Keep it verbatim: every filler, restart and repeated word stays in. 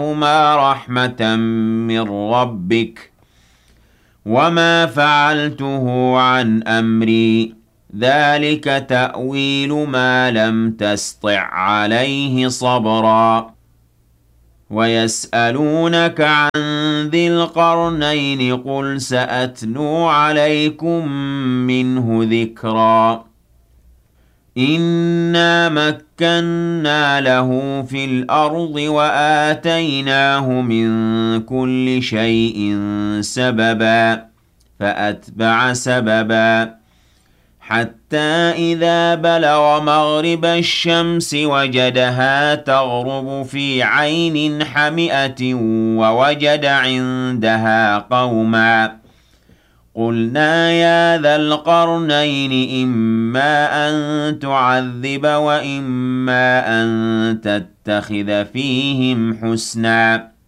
هما رحمة من ربك وما فعلته عن أمري ذلك تأويل ما لم تسطع عليه صبرا ويسألونك عن ذي القرنين قل سأتلو عليكم منه ذكرا إنا مكنا له في الأرض وآتيناه من كل شيء سببا فأتبع سببا حتى إذا بلغ مغرب الشمس وجدها تغرب في عين حمئة ووجد عندها قوما قلنا يا ذا القرنين إما أن تعذب وإما أن تتخذ فيهم حسنا